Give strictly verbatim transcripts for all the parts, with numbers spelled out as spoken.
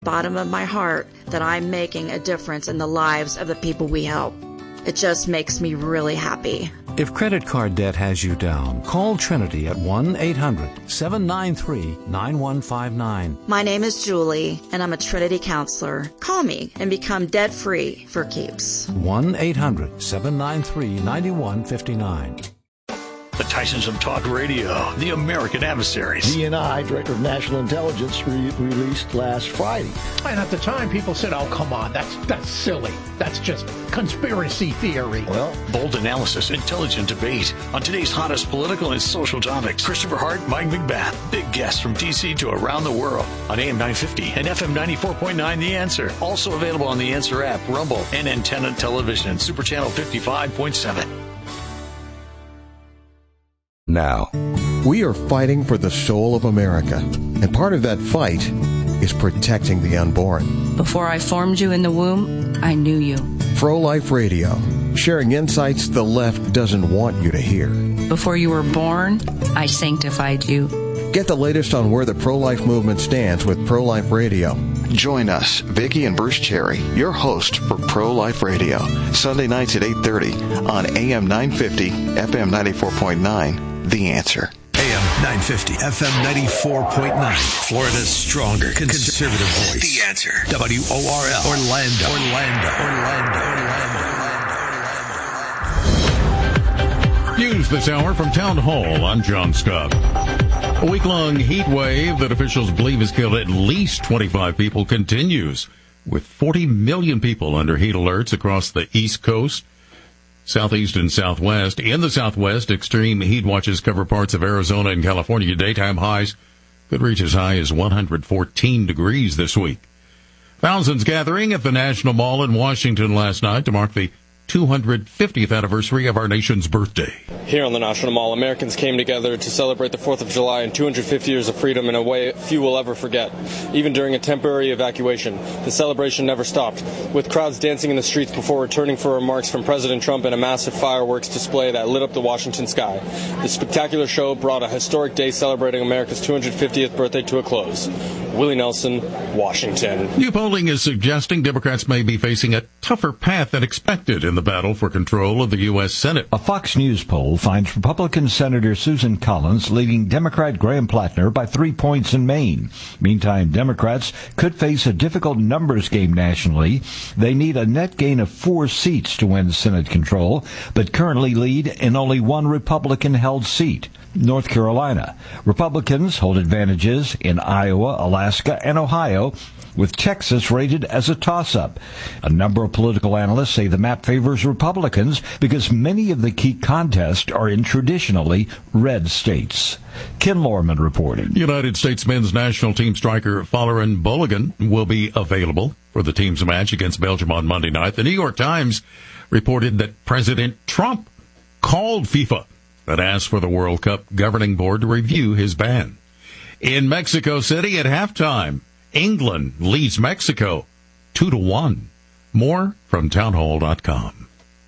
Bottom of my heart that I'm making a difference in the lives of the people we help. It just makes me really happy. If credit card debt has you down, call Trinity at one eight hundred seven nine three nine one five nine. My name is Julie, and I'm a Trinity counselor. Call me and become debt-free for keeps. one eight hundred seven nine three nine one five nine. The Tysons of Talk Radio, the American Adversaries. D N I, Director of National Intelligence, re- released last Friday. And at the time, people said, oh, come on, that's that's silly. That's just conspiracy theory. Well, bold analysis, intelligent debate on today's hottest political and social topics. Christopher Hart, Mike McBath, big guests from D C to around the world on A M nine fifty and F M ninety-four point nine The Answer. Also available on The Answer app, Rumble, and Antenna Television, Super Channel fifty-five point seven. Now, we are fighting for the soul of America, and part of that fight is protecting the unborn. Before I formed you in the womb, I knew you. Pro-Life Radio, sharing insights the left doesn't want you to hear. Before you were born, I sanctified you. Get the latest on where the pro-life movement stands with Pro-Life Radio. Join us, Vicki and Bruce Cherry, your host for Pro-Life Radio, Sunday nights at eight thirty on A M nine fifty, F M ninety-four point nine, The Answer. A M nine fifty, F M ninety-four point nine, Florida's stronger conservative voice. The Answer. W O R L. Orlando. Orlando. Orlando. Orlando. News this hour from Town Hall. I'm John Scott. A week-long heat wave that officials believe has killed at least twenty-five people continues, with forty million people under heat alerts across the East Coast, Southeast and Southwest. In the Southwest, extreme heat watches cover parts of Arizona and California. Daytime highs could reach as high as one hundred fourteen degrees this week. Thousands gathering at the National Mall in Washington last night to mark the two hundred fiftieth anniversary of our nation's birthday. Here on the National Mall, Americans came together to celebrate the fourth of July and two hundred fifty years of freedom in a way few will ever forget. Even during a temporary evacuation, the celebration never stopped, with crowds dancing in the streets before returning for remarks from President Trump and a massive fireworks display that lit up the Washington sky. The spectacular show brought a historic day celebrating America's two hundred fiftieth birthday to a close. Willie Nelson, Washington. New polling is suggesting Democrats may be facing a tougher path than expected in the battle for control of the U S Senate. A Fox News poll finds Republican Senator Susan Collins leading Democrat Graham Plattner by three points in Maine. Meantime, Democrats could face a difficult numbers game nationally. They need a net gain of four seats to win Senate control, but currently lead in only one Republican-held seat, North Carolina. Republicans hold advantages in Iowa, Alaska, and Ohio, with Texas rated as a toss-up. A number of political analysts say the map favors Republicans because many of the key contests are in traditionally red states. Ken Lorman reporting. United States men's national team striker Folarin Balogun will be available for the team's match against Belgium on Monday night. The New York Times reported that President Trump called FIFA and asked for the World Cup governing board to review his ban. In Mexico City at halftime, England leads Mexico two to one. More from townhall dot com.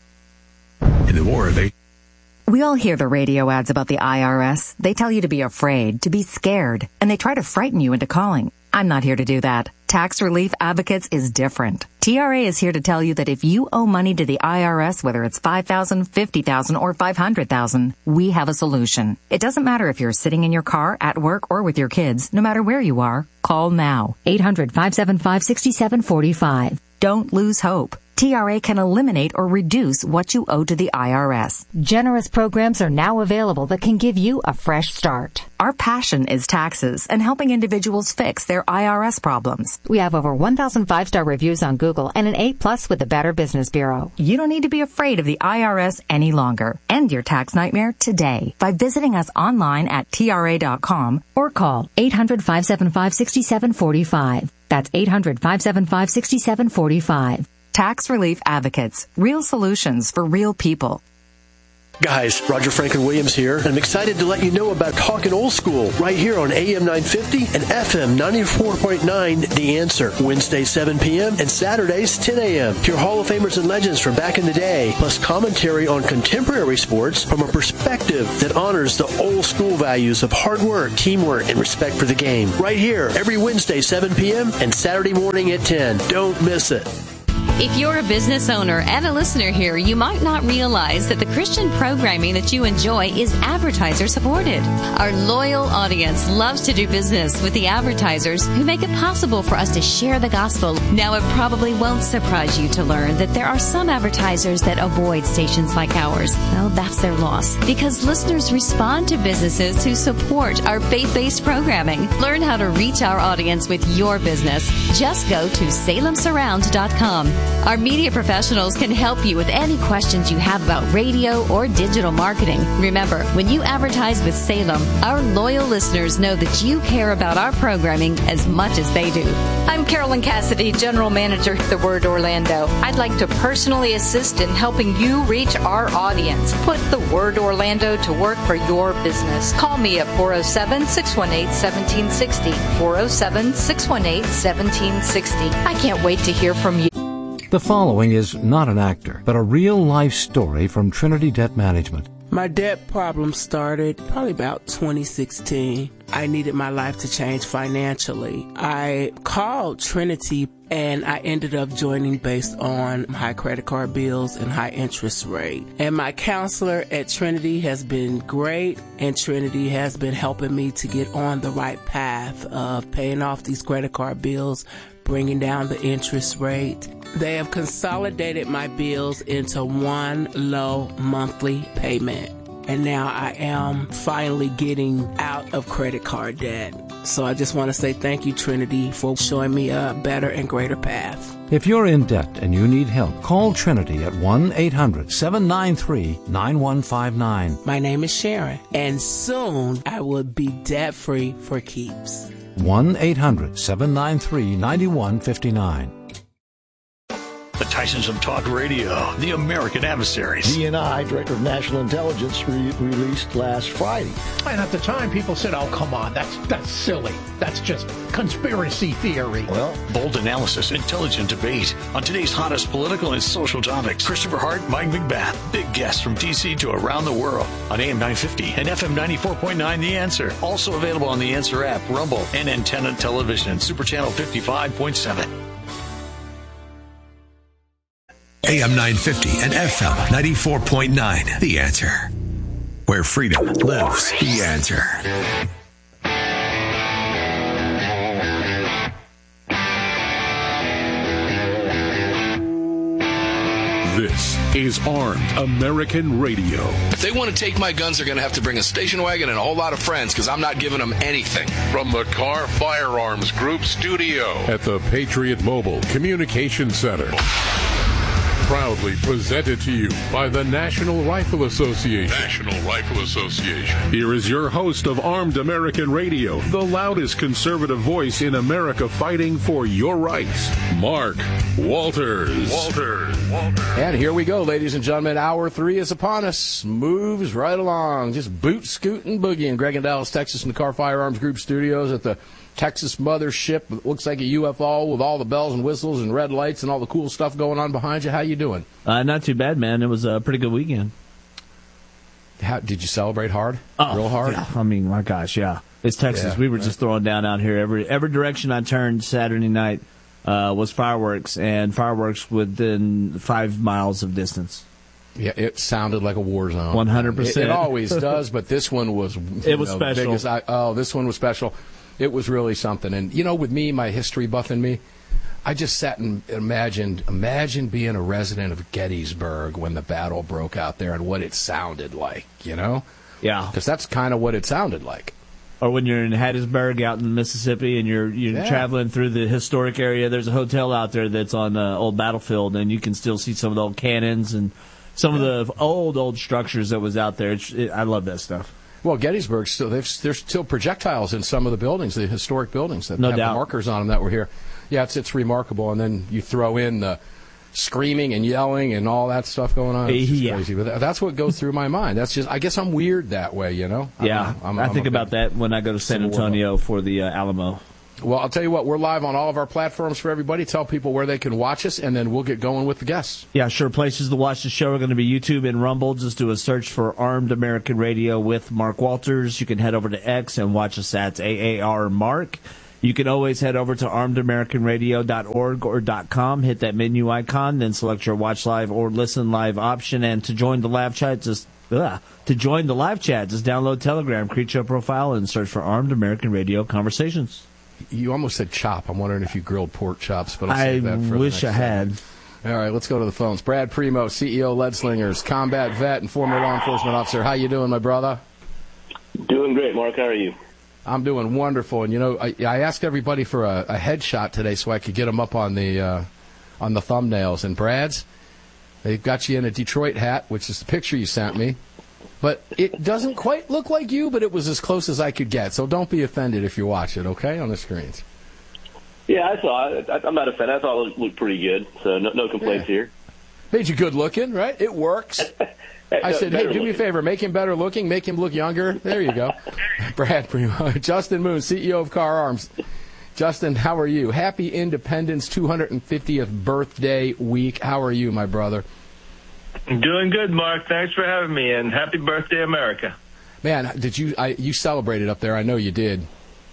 In the war, they... We all hear the radio ads about the I R S. They tell you to be afraid, to be scared, and they try to frighten you into calling. I'm not here to do that. Tax Relief Advocates is different. T R A is here to tell you that if you owe money to the I R S, whether it's five thousand dollars, fifty thousand dollars, or five hundred thousand dollars, we have a solution. It doesn't matter if you're sitting in your car, at work, or with your kids. No matter where you are, call now. eight hundred, five seven five, six seven four five. Don't lose hope. T R A can eliminate or reduce what you owe to the I R S. Generous programs are now available that can give you a fresh start. Our passion is taxes and helping individuals fix their I R S problems. We have over one thousand five-star reviews on Google and an A plus with the Better Business Bureau. You don't need to be afraid of the I R S any longer. End your tax nightmare today by visiting us online at T R A dot com or call eight hundred, five seven five, six seven four five. That's eight hundred, five seven five, six seven four five. Tax Relief Advocates. Real solutions for real people. Guys, Roger Franklin Williams here. I'm excited to let you know about Talkin' Old School right here on A M nine fifty and F M ninety-four point nine The Answer. Wednesdays seven p.m. and Saturdays ten a.m. Hear Hall of Famers and legends from back in the day, plus commentary on contemporary sports from a perspective that honors the old school values of hard work, teamwork, and respect for the game. Right here, every Wednesday seven p.m. and Saturday morning at ten. Don't miss it. If you're a business owner and a listener here, you might not realize that the Christian programming that you enjoy is advertiser supported. Our loyal audience loves to do business with the advertisers who make it possible for us to share the gospel. Now, it probably won't surprise you to learn that there are some advertisers that avoid stations like ours. Well, that's their loss, because listeners respond to businesses who support our faith-based programming. Learn how to reach our audience with your business. Just go to salem surround dot com. Our media professionals can help you with any questions you have about radio or digital marketing. Remember, when you advertise with Salem, our loyal listeners know that you care about our programming as much as they do. I'm Carolyn Cassidy, General Manager at The Word Orlando. I'd like to personally assist in helping you reach our audience. Put The Word Orlando to work for your business. Call me at four oh seven, six one eight, one seven six oh, four oh seven, six one eight, one seven six oh. I can't wait to hear from you. The following is not an actor, but a real-life story from Trinity Debt Management. My debt problem started probably about twenty sixteen. I needed my life to change financially. I called Trinity and I ended up joining based on high credit card bills and high interest rate. And my counselor at Trinity has been great, and Trinity has been helping me to get on the right path of paying off these credit card bills, bringing down the interest rate. They have consolidated my bills into one low monthly payment. And now I am finally getting out of credit card debt. So I just want to say thank you, Trinity, for showing me a better and greater path. If you're in debt and you need help, call Trinity at one eight hundred, seven nine three, nine one five nine. My name is Sharon, and soon I will be debt-free for keeps. one eight hundred, seven nine three, nine one five nine. The Tysons of Talk Radio, the American Adversaries. D N I, Director of National Intelligence, re- released last Friday. And at the time, people said, oh, come on, that's that's silly. That's just conspiracy theory. Well, bold analysis, intelligent debate. On today's hottest political and social topics, Christopher Hart, Mike McBath. Big guests from D C to around the world on A M nine fifty and F M ninety-four point nine The Answer. Also available on The Answer app, Rumble, and Antenna Television and Super Channel fifty-five point seven. A M nine fifty and F M ninety-four point nine The Answer. Where freedom lives. The Answer. This is Armed American Radio. If they want to take my guns, they're going to have to bring a station wagon and a whole lot of friends, because I'm not giving them anything. From the Car Firearms Group studio at the Patriot Mobile Communication Center. Proudly presented to you by the National Rifle Association. National Rifle Association. Here is your host of Armed American Radio, the loudest conservative voice in America fighting for your rights, Mark Walters. Walters. Walters. And here we go, ladies and gentlemen. Hour three is upon us. Moves right along. Just boot, scoot, and boogie in Greg and Dallas, Texas, in the Car Firearms Group studios at the Texas mothership. It looks like a U F O with all the bells and whistles and red lights and all the cool stuff going on behind you. How you doing? Uh, not too bad, man. It was a pretty good weekend. How, did you celebrate hard? Oh, Real hard? Yeah. I mean, my gosh, yeah. It's Texas. Yeah, we were right. just throwing down out here. Every every direction I turned Saturday night uh, was fireworks, and fireworks within five miles of distance. Yeah, it sounded like a war zone. one hundred percent. It, it always does, but this one was It was know, special. Biggest, I, oh, this one was special. It was really something. And, you know, with me, my history buffing me, I just sat and imagined, imagine being a resident of Gettysburg when the battle broke out there and what it sounded like, you know? Yeah. Because that's kind of what it sounded like. Or when you're in Hattiesburg out in Mississippi and you're you're Yeah. traveling through the historic area, there's a hotel out there that's on the old battlefield, and you can still see some of the old cannons and some yeah. of the old, old structures that was out there. It's, it, I love that stuff. Well, Gettysburg, still, there's still projectiles in some of the buildings, the historic buildings that no have doubt. the markers on them that were here. Yeah, it's it's remarkable. And then you throw in the, screaming and yelling and all that stuff going on. It's just Yeah. crazy. But that's what goes through my mind. That's just, I guess I'm weird that way, you know? Yeah, I'm, I'm, I I'm think a about big- that when I go to San Civil War Antonio for the uh, Alamo. Well, I'll tell you what, we're live on all of our platforms for everybody. Tell people where they can watch us, and then we'll get going with the guests. Yeah, sure. Places to watch the show are going to be YouTube and Rumble. Just do a search for Armed American Radio with Mark Walters. You can head over to X and watch us at A A R Mark. You can always head over to armed american radio dot org or .com, hit that menu icon, then select your watch live or listen live option. And to join the live chat, just ugh, to join the live chat, just download Telegram, create your profile, and search for Armed American Radio Conversations. You almost said chop. I'm wondering if you grilled pork chops, but I'll save I that for wish the I next had. segment. All right, let's go to the phones. Brad Primo, C E O, Lead Slingers, combat vet and former law enforcement officer. How you doing, my brother? Doing great, Mark. How are you? I'm doing wonderful. And, you know, I, I asked everybody for a, a headshot today so I could get them up on the uh, on the thumbnails. And Brad's, they've got you in a Detroit hat, which is the picture you sent me. But it doesn't quite look like you, but it was as close as I could get. So don't be offended if you watch it, okay, on the screens. Yeah, I saw it. I, I'm not a fan. I thought it looked pretty good, so no, no complaints Yeah. here. Made you good looking, right? It works. I no, said, hey, better do me a looking. favor, make him better looking, make him look younger. There you go. Brad Primo. Justin Moon, C E O of Car Arms. Justin, how are you? Happy Independence two hundred fiftieth birthday week. How are you, my brother? Doing good, Mark. Thanks for having me, and happy birthday, America. Man, did you I, you celebrated up there? I know you did.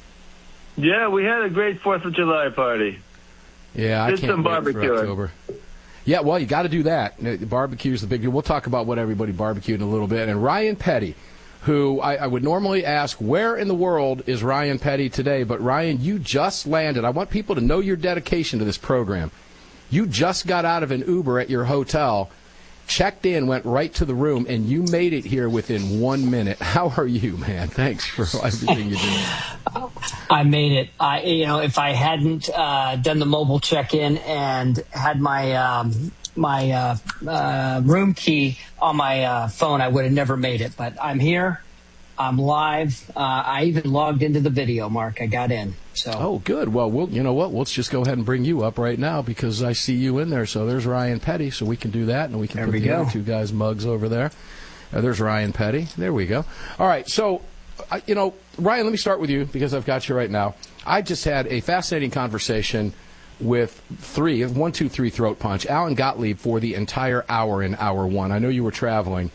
Yeah, we had a great fourth of July party. Yeah, I Did can't some wait for barbecuing. October. Yeah, well, you got to do that. The barbecue's the big deal. We'll talk about what everybody barbecued in a little bit. And Ryan Petty, who I, I would normally ask, where in the world is Ryan Petty today? But Ryan, you just landed. I want people to know your dedication to this program. You just got out of an Uber at your hotel, checked in, went right to the room, and you made it here within one minute. How are you, man? Thanks for everything you did. I made it. I, you know, if I hadn't uh, done the mobile check-in and had my um, my uh, uh, room key on my uh, phone, I would have never made it. But I'm here. I'm live. Uh, I even logged into the video, Mark. I got in. So. Oh, good. Well, we'll, you know what? Let's just go ahead and bring you up right now because I see you in there. So there's Ryan Petty. So we can do that, and we can There put we the go. other two guys' mugs over there. Uh, there's Ryan Petty. There we go. All right. So, I, you know, Ryan, let me start with you because I've got you right now. I just had a fascinating conversation with three, one, two, three throat punch, Alan Gottlieb for the entire hour in hour one. I know you were traveling.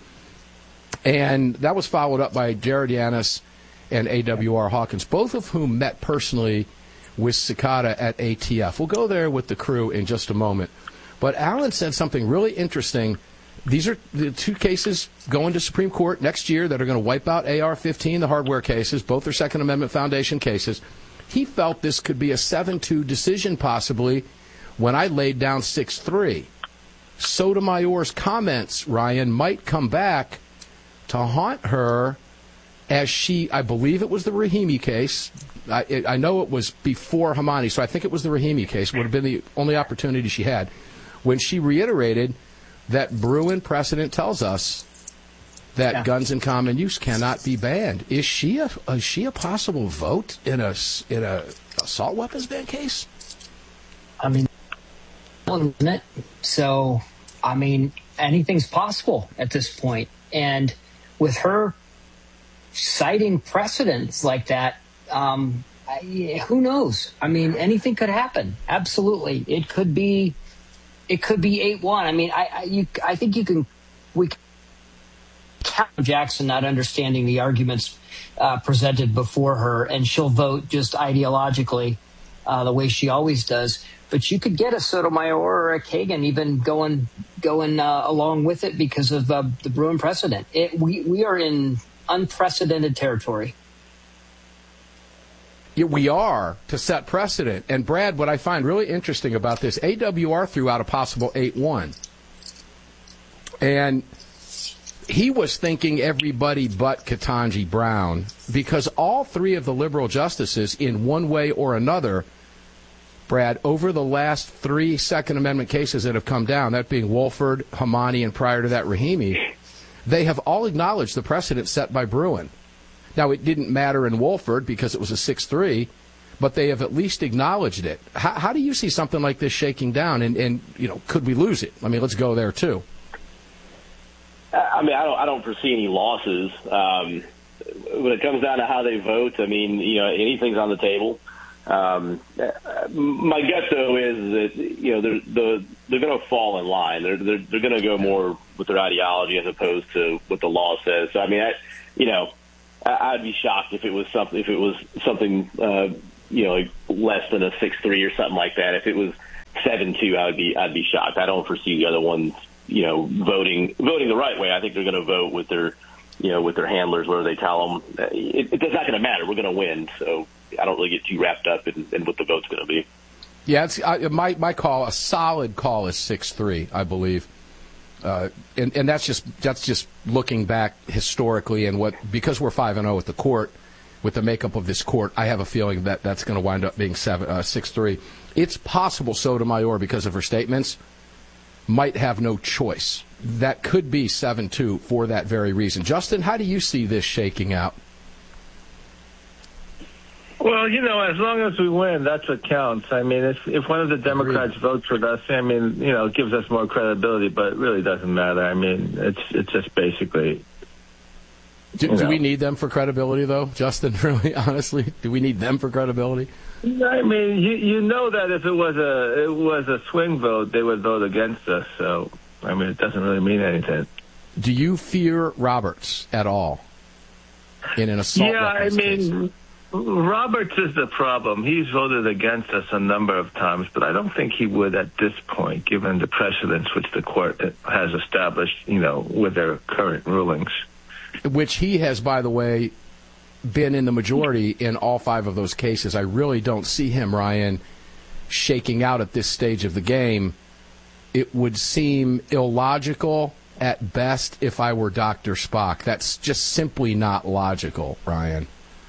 And that was followed up by Jared Yanis and A W R Hawkins, both of whom met personally with Cicada at A T F. We'll go there with the crew in just a moment. But Alan said something really interesting. These are the two cases going to Supreme Court next year that are going to wipe out A R fifteen, the hardware cases. Both are Second Amendment Foundation cases. He felt this could be a seven two decision possibly when I laid down six three. Sotomayor's comments, Ryan, might come back to haunt her as she, I believe it was the Rahimi case. I, it, I know it was before Hamani, so I think it was the Rahimi case. Would have been the only opportunity she had. When she reiterated that Bruin precedent tells us that Yeah. guns in common use cannot be banned. Is she a, is she a possible vote in a, s- in a assault weapons ban case? I mean, isn't it? So, I mean, anything's possible at this point. And with her citing precedents like that, um, I, who knows? I mean, anything could happen. Absolutely, it could be. It could be eight one. I mean, I I, you, I think you can. We can count Jackson not understanding the arguments uh, presented before her, and she'll vote just ideologically uh, the way she always does. But you could get a Sotomayor or a Kagan even going going uh, along with it because of uh, the Bruin precedent. It, we we are in unprecedented territory. Yeah, we are to set precedent. And Brad, what I find really interesting about this, A W R threw out a possible eight one. And he was thinking everybody but Ketanji Brown because all three of the liberal justices, in one way or another, Brad, over the last three Second Amendment cases that have come down, that being Wolford, Hamani, and prior to that Rahimi, they have all acknowledged the precedent set by Bruin. Now, it didn't matter in Wolford because it was a six three, but they have at least acknowledged it. How, how do you see something like this shaking down? And, and, you know, could we lose it? I mean, let's go there, too. I mean, I don't, I don't foresee any losses. Um, when it comes down to how they vote, I mean, you know, anything's on the table. Um, my gut, though, is that, you know, they're, they're, they're going to fall in line. They're, they're, they're going to go more with their ideology as opposed to what the law says. So, I mean, I, you know, I'd be shocked if it was something, if it was something, uh, you know, like less than a six three or something like that. If it was seven two, I would be, I'd be shocked. I don't foresee the other ones, you know, voting, voting the right way. I think they're going to vote with their, you know, with their handlers, where they tell them it, it's not going to matter. We're going to win. So I don't really get too wrapped up in, in what the vote's going to be. Yeah, it's, I, my my call, a solid call, is six three, I believe. Uh, and, and that's just that's just looking back historically, and what, because we're five and zero at the court, with the makeup of this court, I have a feeling that that's going to wind up being seven uh, six three. It's possible Sotomayor, because of her statements, might have no choice. That could be seven two for that very reason. Justin, how do you see this shaking out? Well, you know, as long as we win, that's what counts. I mean, if if one of the Democrats votes with us, I mean, you know, it gives us more credibility, but it really doesn't matter. I mean, it's it's just basically. Do, do we need them for credibility, though, Justin? Really, honestly, do we need them for credibility? I mean, you you know that if it was a it was a swing vote, they would vote against us. So, I mean, it doesn't really mean anything. Do you fear Roberts at all in an assault? Yeah, I mean. Case? Roberts is the problem. He's voted against us a number of times, but I don't think he would at this point, given the precedents which the court has established, you know, with their current rulings. Which he has, by the way, been in the majority in all five of those cases. I really don't see him, Ryan, shaking out at this stage of the game. It would seem illogical at best if I were Doctor Spock. That's just simply not logical, Ryan.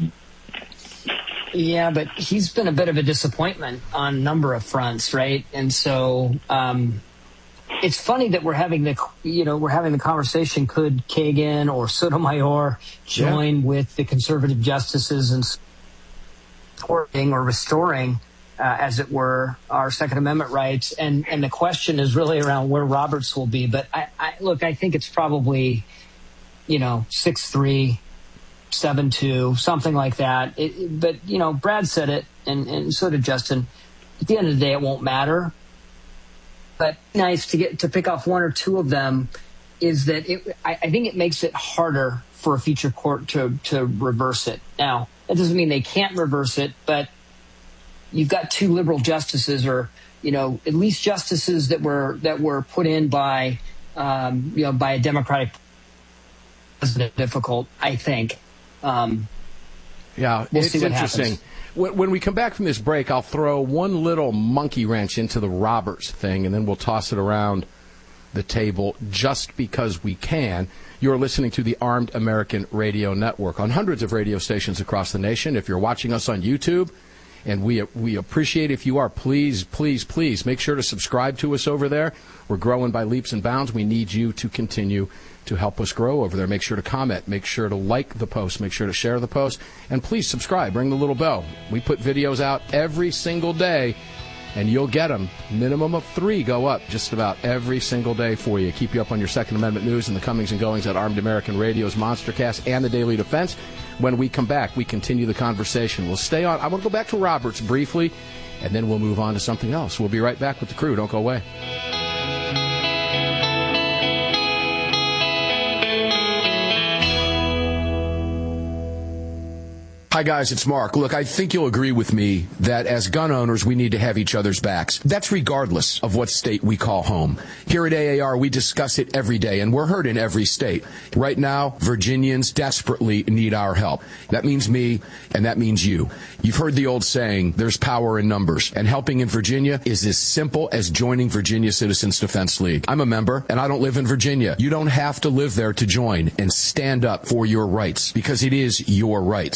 Yeah, but he's been a bit of a disappointment on a number of fronts, right? And so um, it's funny that we're having the, you know, we're having the conversation. Could Kagan or Sotomayor join yeah. with the conservative justices in supporting or restoring, uh, as it were, our Second Amendment rights? And and the question is really around where Roberts will be. But I, I look, I think it's probably, you know, six three. seven two, something like that. It, but, you know, Brad said it, and, and so did Justin. At the end of the day, it won't matter. But nice to get to pick off one or two of them is that it, I, I think it makes it harder for a future court to, to reverse it. Now, that doesn't mean they can't reverse it, but you've got two liberal justices, or, you know, at least justices that were that were put in by, um, you know, by a Democratic president. Difficult, I think. Um, yeah, we'll it's see what interesting. happens. When, when we come back from this break, I'll throw one little monkey wrench into the Roberts thing, and then we'll toss it around the table just because we can. You're listening to the Armed American Radio Network on hundreds of radio stations across the nation. If you're watching us on YouTube, and we we appreciate if you are, please, please, please make sure to subscribe to us over there. We're growing by leaps and bounds. We need you to continue to help us grow over there. Make sure to comment. Make sure to like the post. Make sure to share the post. And please subscribe. Ring the little bell. We put videos out every single day, and you'll get them. Minimum of three go up just about every single day for you. Keep you up on your Second Amendment news and the comings and goings at Armed American Radio's Monstercast and the Daily Defense. When we come back, we continue the conversation. We'll stay on. I want to go back to Roberts briefly, and then we'll move on to something else. We'll be right back with the crew. Don't go away. Hi, guys, it's Mark. Look, I think you'll agree with me that as gun owners, we need to have each other's backs. That's regardless of what state we call home. Here at A A R, we discuss it every day, and we're heard in every state. Right now, Virginians desperately need our help. That means me, and that means you. You've heard the old saying, there's power in numbers, and helping in Virginia is as simple as joining Virginia Citizens Defense League. I'm a member, and I don't live in Virginia. You don't have to live there to join and stand up for your rights, because it is your rights. What you're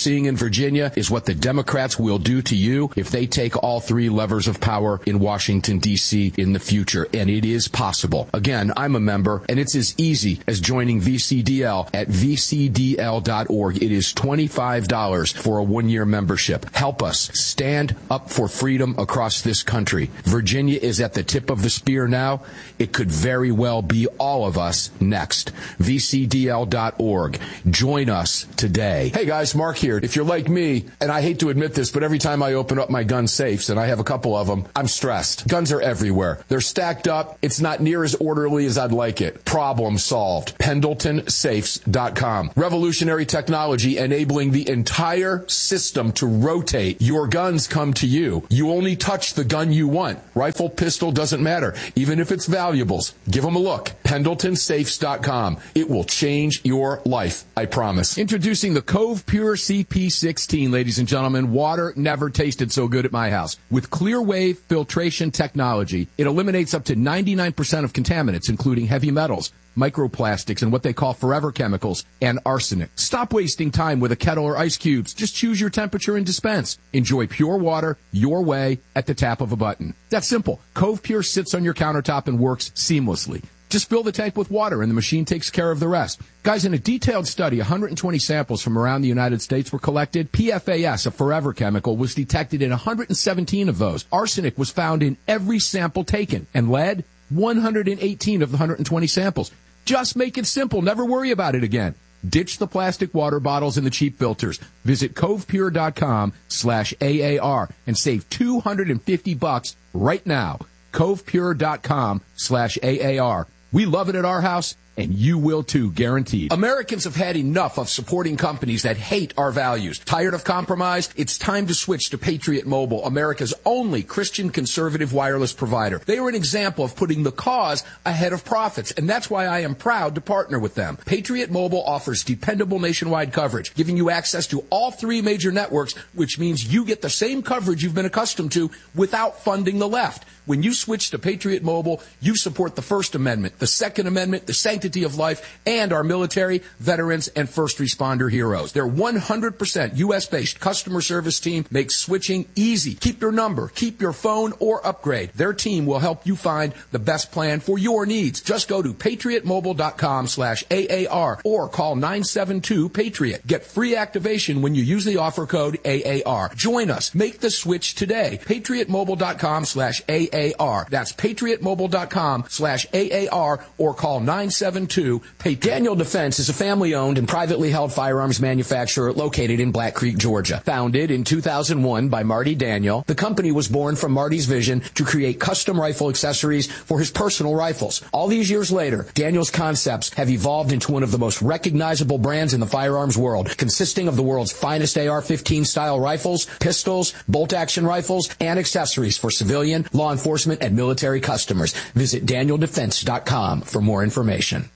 seeing in Virginia is what the Democrats will do to you if they take all three levers of power in Washington, D C in the future. And it is possible. Again, I'm a member, and it's as easy as joining V C D L at V C D L dot org. It is twenty-five dollars for a one-year membership. Help us stand up for freedom across this country. Virginia is at the tip of the spear now. It could very well be all of us next. V C D L dot org. Join us today. Hey guys, Mark here. If you're like me, and I hate to admit this, but every time I open up my gun safes, and I have a couple of them, I'm stressed. Guns are everywhere. They're stacked up. It's not near as orderly as I'd like it. Problem solved. Pendleton Safes dot com. Revolutionary technology enabling the entire system to rotate. Your guns come to you. You only touch the gun you want. Rifle, pistol, doesn't matter. Even if it's valuables. Give them a look. Pendleton Safes dot com. It will change your life. I promise. Introducing the Cove Pure C P sixteen, ladies and gentlemen. Water never tasted so good at my house. With clear wave filtration technology, it eliminates up to ninety-nine percent of contaminants, including heavy metals, microplastics, and what they call forever chemicals, and arsenic. Stop wasting time with a kettle or ice cubes. Just choose your temperature and dispense. Enjoy pure water your way at the tap of a button. That's simple. Cove Pure sits on your countertop and works seamlessly. Just fill the tank with water, and the machine takes care of the rest. Guys, in a detailed study, one hundred twenty samples from around the United States were collected. P F A S, a forever chemical, was detected in one hundred seventeen of those. Arsenic was found in every sample taken, and lead, one hundred eighteen of the one hundred twenty samples. Just make it simple. Never worry about it again. Ditch the plastic water bottles and the cheap filters. Visit covepure dot com slash A A R and save two hundred fifty bucks right now. covepure dot com slash A A R. We love it at our house, and you will too, guaranteed. Americans have had enough of supporting companies that hate our values. Tired of compromise? It's time to switch to Patriot Mobile, America's only Christian conservative wireless provider. They are an example of putting the cause ahead of profits, and that's why I am proud to partner with them. Patriot Mobile offers dependable nationwide coverage, giving you access to all three major networks, which means you get the same coverage you've been accustomed to without funding the left. When you switch to Patriot Mobile, you support the First Amendment, the Second Amendment, the sanctity of life, and our military, veterans, and first responder heroes. Their one hundred percent U S-based customer service team makes switching easy. Keep your number, keep your phone, or upgrade. Their team will help you find the best plan for your needs. Just go to patriot mobile dot com slash A A R or call nine seven two PATRIOT. Get free activation when you use the offer code A A R. Join us. Make the switch today. patriot mobile dot com slash A A R. That's patriot mobile dot com slash A A R or call nine seven two PATRIOT. Daniel Defense is a family-owned and privately held firearms manufacturer located in Black Creek, Georgia. Founded in two thousand one by Marty Daniel, the company was born from Marty's vision to create custom rifle accessories for his personal rifles. All these years later, Daniel's concepts have evolved into one of the most recognizable brands in the firearms world, consisting of the world's finest A R fifteen style rifles, pistols, bolt-action rifles, and accessories for civilian, law enforcement, and military customers. Visit daniel defense dot com for more information.